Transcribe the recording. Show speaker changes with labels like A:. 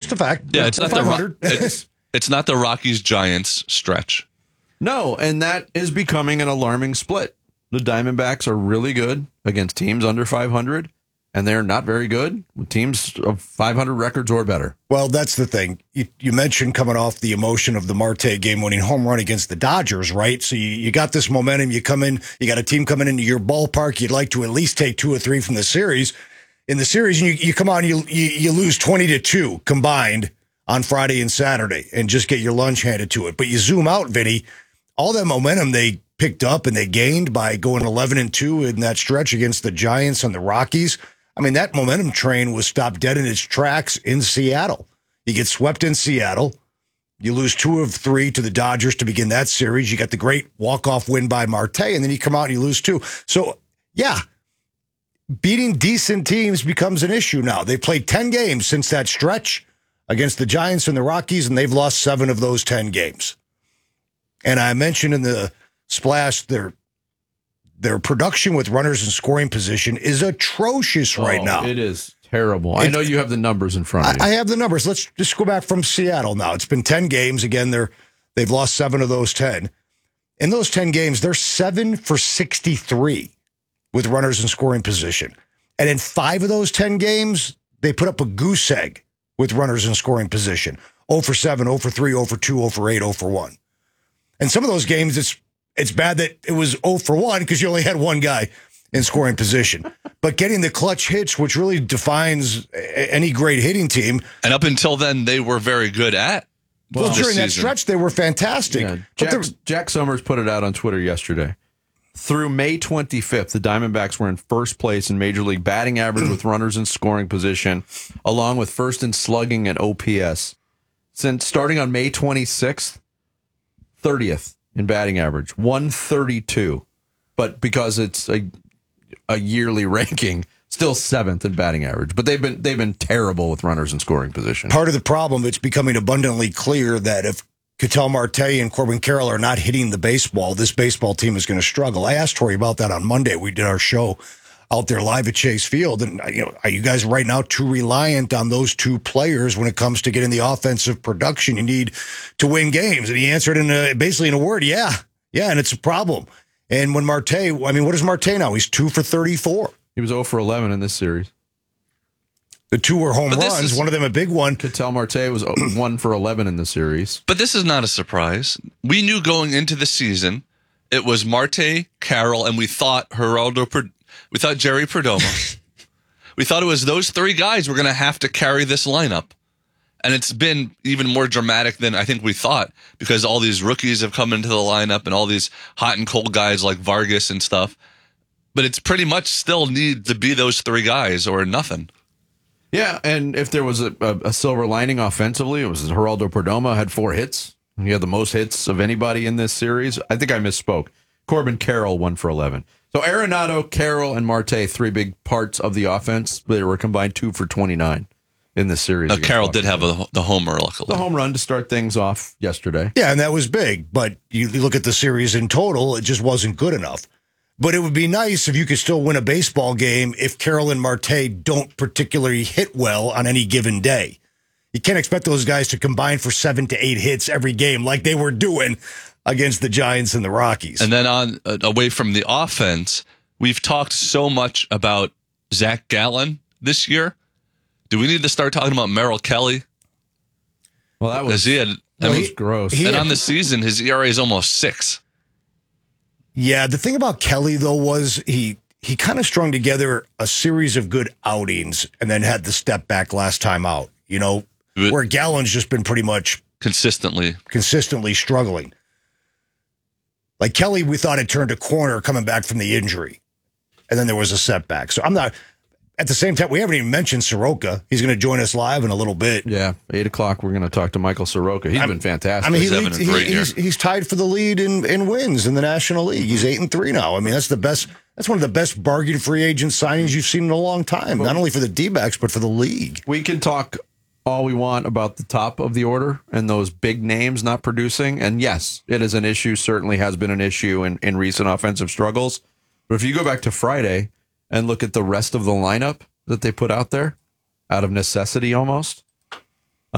A: just a fact.
B: Yeah, it's not
A: 500.
B: it's not the Rockies Giants stretch.
C: No, and that is becoming an alarming split. The Diamondbacks are really good against teams under 500, and they're not very good with teams of 500 records or better.
A: Well, that's the thing. You mentioned coming off the emotion of the Marte game-winning home run against the Dodgers, right? So you got this momentum. You come in, you got a team coming into your ballpark. You'd like to at least take 2 or 3 from the series. In the series, and you come on, you lose 20-2 combined on Friday and Saturday, and just get your lunch handed to it. But you zoom out, Vinny, all that momentum they picked up and they gained by going 11-2 in that stretch against the Giants and the Rockies. I mean, that momentum train was stopped dead in its tracks in Seattle. You get swept in Seattle. You lose 2 of 3 to the Dodgers to begin that series. You got the great walk-off win by Marte, and then you come out and you lose 2. So, yeah, beating decent teams becomes an issue now. They've played 10 games since that stretch against the Giants and the Rockies, and they've lost 7 of those 10 games. And I mentioned in the splash their production with runners in scoring position is atrocious right now.
C: It is terrible. I know you have the numbers in front of you.
A: I have the numbers. Let's just go back from Seattle now. It's been 10 games. Again, they've lost 7 of those 10. In those 10 games, they're 7 for 63 with runners in scoring position. And in 5 of those 10 games, they put up a goose egg with runners in scoring position. 0 for 7, 0 for 3, 0 for 2, 0 for 8, 0 for 1. And some of those games, it's bad that it was 0 for 1 because you only had one guy in scoring position. But getting the clutch hits, which really defines any great hitting team.
B: And up until then, they were very good at.
A: Well, during that stretch, they were fantastic.
C: Yeah, Jack Summers put it out on Twitter yesterday. Through May 25th, the Diamondbacks were in first place in Major League batting average with runners in scoring position, along with first in slugging and OPS. Since starting on May 26th, 30th in batting average, 132. But because it's a yearly ranking, still 7th in batting average. But they've been terrible with runners in scoring position.
A: Part of the problem, it's becoming abundantly clear that if Ketel Marte and Corbin Carroll are not hitting the baseball, this baseball team is going to struggle. I asked Tori about that on Monday. We did our show out there live at Chase Field. And, are you guys right now too reliant on those 2 players when it comes to getting the offensive production you need to win games? And he answered basically in a word, yeah, and it's a problem. And when Marte, what is Marte now? He's 2 for 34.
C: He was 0 for 11 in this series.
A: The 2 were home runs, one of them a big one.
C: Ketel Marte was 1 for 11 in the series.
B: But this is not a surprise. We knew going into the season it was Marte, Carroll, and we thought Jerry Perdomo. We thought it was those 3 guys were going to have to carry this lineup. And it's been even more dramatic than I think we thought because all these rookies have come into the lineup and all these hot and cold guys like Vargas and stuff. But it's pretty much still need to be those 3 guys or nothing.
C: Yeah, and if there was a silver lining offensively, it was Geraldo Perdomo had 4 hits. He had the most hits of anybody in this series. I think I misspoke. Corbin Carroll 1 for 11. So Arenado, Carroll, and Marte, 3 big parts of the offense. They were combined 2 for 29 in this series.
B: Carroll did have the homer, luckily.
C: The home run to start things off yesterday.
A: Yeah, and that was big. But you look at the series in total, it just wasn't good enough. But it would be nice if you could still win a baseball game if Carroll and Marte don't particularly hit well on any given day. You can't expect those guys to combine for 7 to 8 hits every game like they were doing against the Giants and the Rockies.
B: And then away from the offense, we've talked so much about Zach Gallen this year. Do we need to start talking about Merrill Kelly?
C: Well, that was gross.
B: And on the season, his ERA is almost 6.
A: Yeah, the thing about Kelly, though, was he kind of strung together a series of good outings and then had the step back last time out, where Gallen's just been pretty much consistently struggling. Like Kelly, we thought had turned a corner coming back from the injury, and then there was a setback. So I'm not. At the same time, we haven't even mentioned Soroka. He's going to join us live in a little bit.
C: Yeah, 8 o'clock, we're going to talk to Michael Soroka. He's been fantastic.
A: I mean, he's tied for the lead in wins in the National League. He's 8-3 now. I mean, that's one of the best bargain free agent signings you've seen in a long time, not only for the D-backs, but for the league.
C: We can talk all we want about the top of the order and those big names not producing. And yes, it is an issue, certainly has been an issue in recent offensive struggles. But if you go back to Friday and look at the rest of the lineup that they put out there, out of necessity almost,